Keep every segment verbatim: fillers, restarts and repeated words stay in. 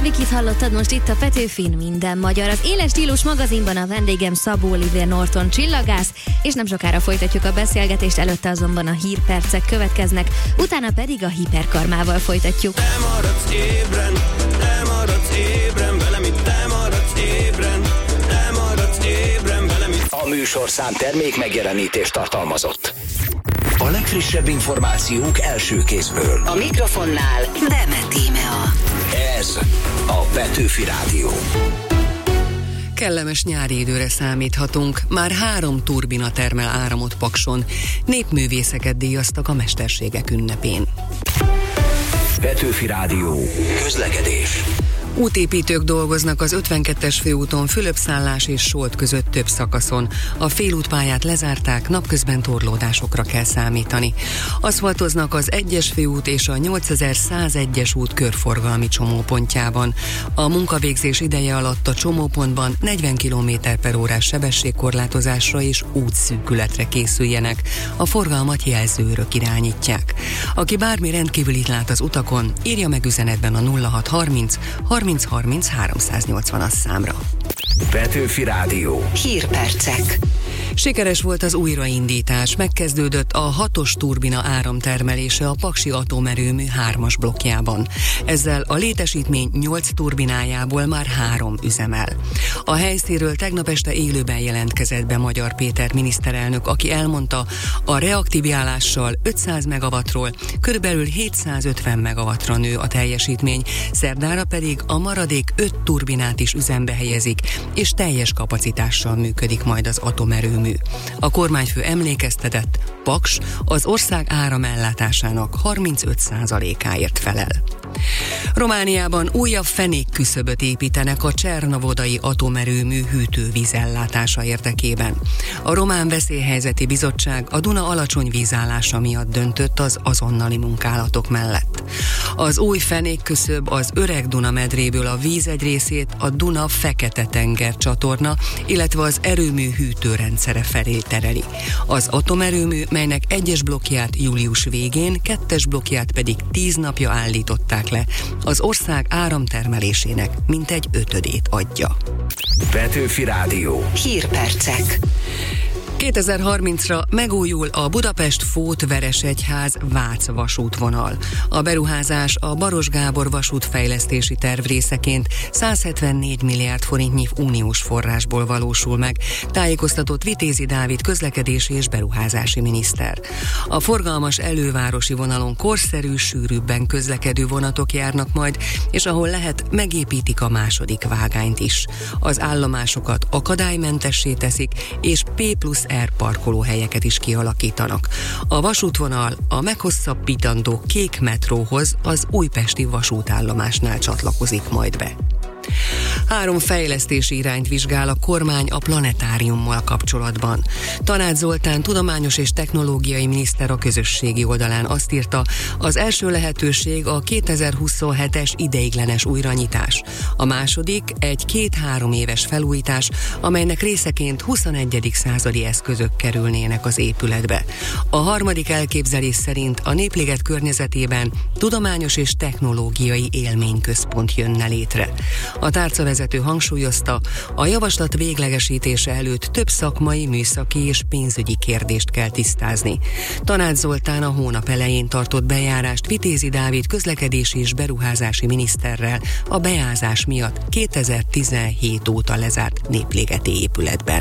Vikit hallottad most itt a Petőfin, minden magyar. Az Éles Stílus magazinban a vendégem Szabó Olivér Norton csillagász, és nem sokára folytatjuk a beszélgetést, előtte azonban a hírpercek következnek, utána pedig a hiperkarmával folytatjuk. Te maradsz ébren, te maradsz ébren, velem itt te maradsz ébren, te maradsz ébren, velem itt. A műsorszám termék megjelenítést tartalmazott. A legfrissebb információk első kézből. A mikrofonnál Demet Tímea. Ez a Petőfi Rádió. Kellemes nyári időre számíthatunk. Már három turbina termel áramot Pakson. Népművészeket díjaztak a mesterségek ünnepén. Petőfi Rádió. Közlekedés. Útépítők dolgoznak az ötvenkettes főúton Fülöp-szállás és Solt között több szakaszon. A félútpályát lezárták, napközben torlódásokra kell számítani. Aszfaltoznak az egyes főút és a nyolcezer-százegyes út körforgalmi csomópontjában. A munkavégzés ideje alatt a csomópontban negyven kilométer per órás sebességkorlátozásra és útszűkületre készüljenek. A forgalmat jelzőrök irányítják. Aki bármi rendkívülit lát az utakon, írja meg üzenetben a nulla hat harminc harminc harminc háromszáznyolcvanas számra. Petőfi Rádió. Hírpercek. Sikeres volt az újraindítás, megkezdődött a hatos turbina áramtermelése a Paksi atomerőmű hármas blokkjában. Ezzel a létesítmény nyolc turbinájából már három üzemel. A helyszínről tegnap este élőben jelentkezett be Magyar Péter miniszterelnök, aki elmondta, a reaktiválással ötszáz megawattról körülbelül hétszázötven megawattra nő a teljesítmény, szerdára pedig a maradék öt turbinát is üzembe helyezik, és teljes kapacitással működik majd az atomerőmű. A kormányfő emlékeztetett, Paks az ország áramellátásának harmincöt százalékáért felel. Romániában újabb fenékküszöböt építenek a Csernovodai atomerőmű hűtővízellátása érdekében. A Román Veszélyhelyzeti Bizottság a Duna alacsony vízállása miatt döntött az azonnali munkálatok mellett. Az új fenékküszöb az Öreg Duna medréből a víz egy részét a Duna Fekete-tenger csatorna, illetve az erőmű hűtőrendszere felé tereli. Az atomerőmű, melynek egyes blokkját július végén, kettes blokkját pedig tíz napja állították le, az ország áramtermelésének mintegy ötödét adja. Petőfi Rádió. Hírpercek. kétezer-harmincra megújul a Budapest-Fót-Veresegyház-Vác vasútvonal. A beruházás a Baros Gábor vasútfejlesztési terv részeként százhetvennégy milliárd forintnyi uniós forrásból valósul meg, tájékoztatott Vitézi Dávid közlekedési és beruházási miniszter. A forgalmas elővárosi vonalon korszerű, sűrűbben közlekedő vonatok járnak majd, és ahol lehet, megépítik a második vágányt is. Az állomásokat akadálymentessé teszik, és P plusz R parkolóhelyeket is kialakítanak. A vasútvonal a meghosszabbítandó kék metróhoz, az újpesti vasútállomásnál csatlakozik majd be. Három fejlesztési irányt vizsgál a kormány a planetáriummal kapcsolatban. Tanács Zoltán tudományos és technológiai miniszter a közösségi oldalán azt írta, az első lehetőség a kétezer-huszonhetes ideiglenes újranyitás. A második egy két-három éves felújítás, amelynek részeként huszonegyedik századi eszközök kerülnének az épületbe. A harmadik elképzelés szerint a Népliget környezetében tudományos és technológiai élményközpont jönne létre. A tárcavezető hangsúlyozta, a javaslat véglegesítése előtt több szakmai, műszaki és pénzügyi kérdést kell tisztázni. Tanács Zoltán a hónap elején tartott bejárást Vitézi Dávid közlekedési és beruházási miniszterrel a bejázás miatt kétezer-tizenhét óta lezárt népligeti épületben.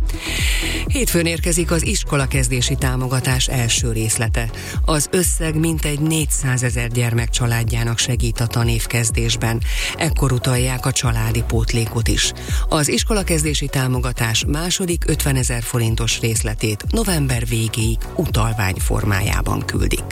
Hétfőn érkezik az iskolakezdési támogatás első részlete. Az összeg mintegy négyszázezer gyermek családjának segít a tanévkezdésben. Ekkor utalják a családi pótlékot is. Az iskolakezdési támogatás második ötvenezer forintos részletét november végéig utalvány formájában küldik.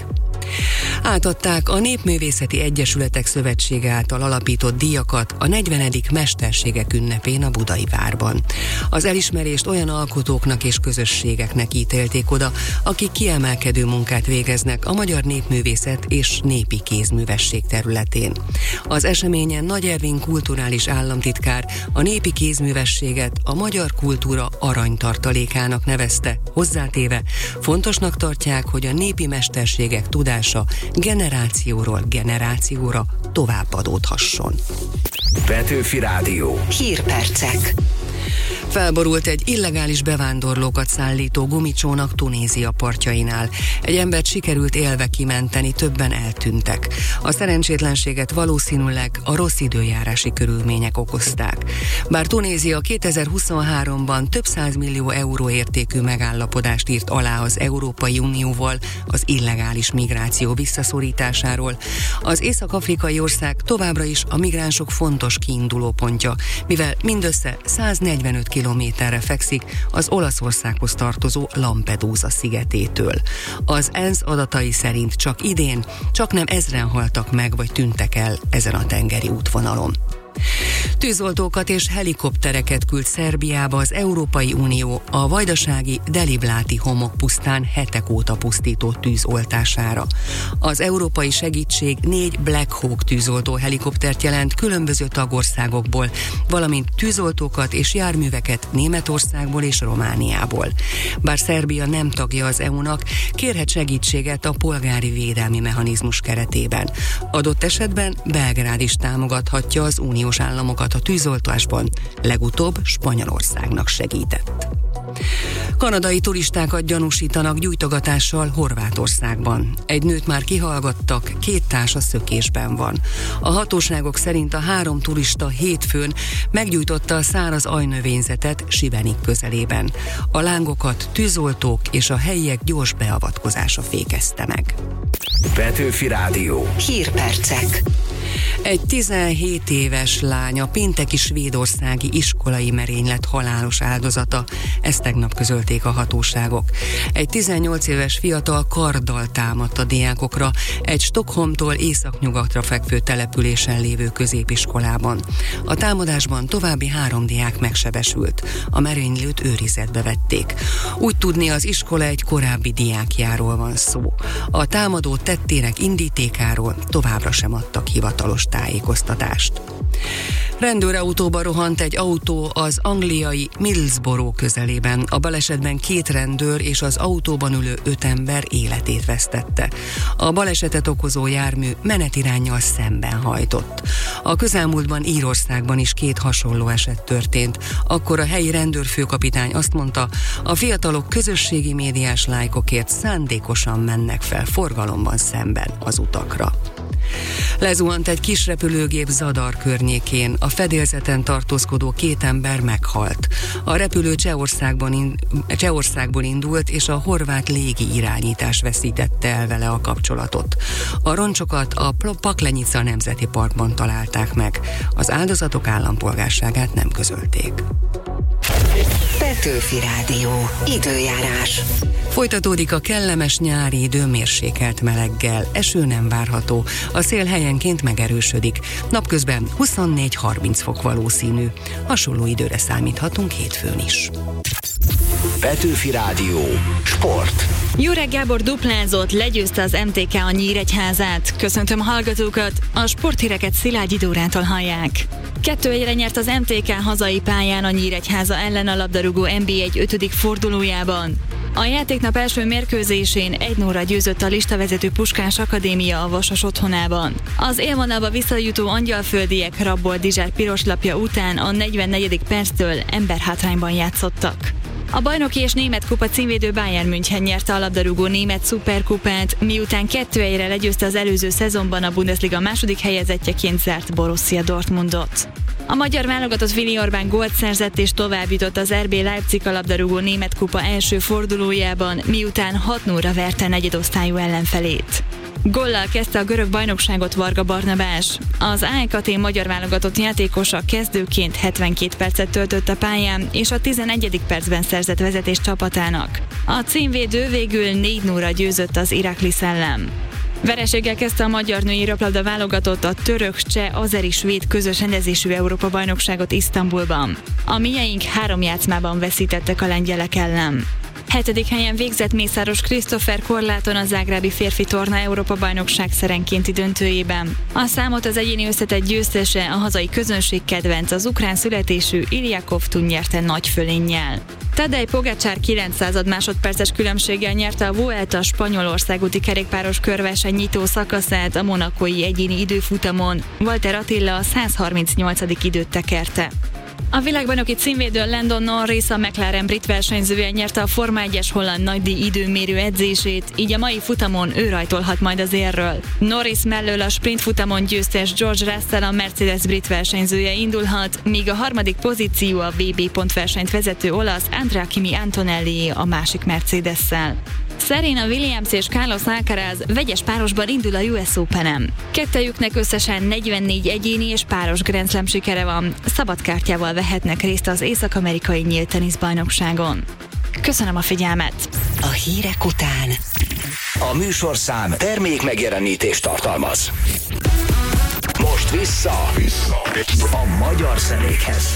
Átadták a Népművészeti Egyesületek Szövetsége által alapított díjakat a negyvenedik Mesterségek ünnepén a Budai Várban. Az elismerést olyan alkotóknak és közösségeknek ítélték oda, akik kiemelkedő munkát végeznek a magyar népművészet és népi kézművesség területén. Az eseményen Nagy Ervin kulturális államtitkár a népi kézművességet a magyar kultúra aranytartalékának nevezte, hozzátéve, fontosnak tartják, hogy a népi mesterségek tudása generációról generációra továbbadódhasson. Petőfi Rádió. Hírpercek. Felborult egy illegális bevándorlókat szállító gumicsónak Tunézia partjainál. Egy embert sikerült élve kimenteni, többen eltűntek. A szerencsétlenséget valószínűleg a rossz időjárási körülmények okozták. Bár Tunézia kétezer-huszonháromban több százmillió euró értékű megállapodást írt alá az Európai Unióval az illegális migráció visszaszorításáról, az észak-afrikai ország továbbra is a migránsok fontos kiindulópontja, mivel mindössze száznegyvenöt kilométerre fekszik az Olaszországhoz tartozó Lampedusa szigetétől. Az ENSZ adatai szerint csak idén csaknem ezren haltak meg vagy tűntek el ezen a tengeri útvonalon. Tűzoltókat és helikoptereket küld Szerbiába az Európai Unió a vajdasági Delibláti homokpusztán hetek óta pusztító tűz oltására. Az európai segítség négy Black Hawk tűzoltó helikoptert jelent különböző tagországokból, valamint tűzoltókat és járműveket Németországból és Romániából. Bár Szerbia nem tagja az é u-nak, kérhet segítséget a polgári védelmi mechanizmus keretében. Adott esetben Belgrád is támogathatja az uniós államokat a tűzoltásban, legutóbb Spanyolországnak segített. Kanadai turistákat gyanúsítanak gyújtogatással Horvátországban. Egy nőt már kihallgattak, két társa szökésben van. A hatóságok szerint a három turista hétfőn meggyújtotta a száraz ajnövényzetet Šibenik közelében. A lángokat tűzoltók és a helyiek gyors beavatkozása fékezte meg. Petőfi Rádió. Hírpercek. Egy tizenhét éves lány a pénteki svédországi iskolai merénylet halálos áldozata. Ezt tegnap közölték a hatóságok. Egy tizennyolc éves fiatal karddal támadt a diákokra egy Stockholmtól északnyugatra fekvő településen lévő középiskolában. A támadásban további három diák megsebesült. A merénylőt őrizetbe vették. Úgy tudni, az iskola egy korábbi diákjáról van szó. A támadó tettének indítékáról továbbra sem adtak hivatalos tájékoztatást. Rendőrautóba rohant egy autó az angliai Middlesbrough közelében. A balesetben két rendőr és az autóban ülő öt ember életét vesztette. A balesetet okozó jármű menetiránnyal szemben hajtott. A közelmúltban Írországban is két hasonló eset történt. Akkor a helyi rendőrfőkapitány azt mondta, a fiatalok közösségi médiás lájkokért szándékosan mennek fel forgalomban szemben az utakra. Lezuhant egy kis repülőgép Zadar környékén, a fedélzeten tartózkodó két ember meghalt. A repülő Csehországban in- Csehországból indult, és a horvát légi irányítás veszítette el vele a kapcsolatot. A roncsokat a Paklenica Nemzeti Parkban találták meg. Az áldozatok állampolgárságát nem közölték. Petőfi Rádió. Időjárás. Folytatódik a kellemes nyári idő mérsékelt meleggel. Eső nem várható. A szél helyenként megerősödik. Napközben huszonnégy-harminc fok valószínű. Hasonló időre számíthatunk hétfőn is. Petőfi Rádió. Sport. Jurek Gábor duplázott, legyőzte az em té ká a Nyíregyházát. Köszöntöm a hallgatókat, a sporthíreket Szilágyi Dórától hallják. Kettő egyre nyert az em té ká hazai pályán a Nyíregyháza ellen a labdarúgó en bé egy ötödik fordulójában. A játéknap első mérkőzésén egy nullra győzött a listavezető Puskás Akadémia a Vasas otthonában. Az élvonalba visszajutó angyalföldiek Rabboldizsár piroslapja után a negyvennegyedik perctől emberhátrányban játszottak. A bajnoki és német kupa címvédő Bayern München nyerte a labdarúgó német szuperkupát, miután kettő egyre legyőzte az előző szezonban a Bundesliga második helyezettjeként zárt Borussia Dortmundot. A magyar válogatott Vili Orbán gólt szerzett és továbbjutott az er bé Leipzig a labdarúgó német kupa első fordulójában, miután hat nullra verte negyedosztályú ellenfelét. Gollal kezdte a görög bajnokságot Varga Barnabás. Az á e ká té magyar válogatott játékosa kezdőként hetvenkét percet töltött a pályán, és a tizenegyedik percben szerzett vezetést csapatának. A címvédő végül négy nullra győzött az Iraklis ellen. Vereséggel kezdte a magyar női röplabda válogatott a török, cseh, azeri, svéd közös rendezésű Európa-bajnokságot Isztambulban. A mieink három játszmában veszítettek a lengyelek ellen. Hetedik helyen végzett Mészáros Christopher korláton a zágrábi férfi torna Európa-bajnokság szerenkénti döntőjében. A számot az egyéni összetett győztese, a hazai közönség kedvenc, az ukrán születésű Ilya Kovtun nyerte nagy fölénnyel. Tadej Pogačar kilencszázad másodperces különbséggel nyerte a Vuelta spanyolország úti kerékpáros körverseny nyitó szakaszát a monakói egyéni időfutamon. Walter Attila a százharmincnyolcadik időt tekerte. A világbajnoki címvédő Lando Norris, a McLaren brit versenyzője nyerte a Forma egyes holland nagydíj időmérő edzését, így a mai futamon ő rajtolhat majd az érről. Norris mellől a sprint futamon győztes George Russell, a Mercedes brit versenyzője indulhat, míg a harmadik pozíció a bé bé pontversenyt vezető olasz Andrea Kimi Antonelli a másik Mercedes-szel. Serena Williams és Carlos Alcaraz vegyes párosban indul a u es Openen. Kettejüknek összesen negyvennégy egyéni és páros Grand Slam sikere van. Szabadkártyával vehetnek részt az észak-amerikai nyílt teniszbajnokságon. Köszönöm a figyelmet! A hírek után A műsorszám termék megjelenítést tartalmaz. Most vissza, vissza. a magyar zenékhez.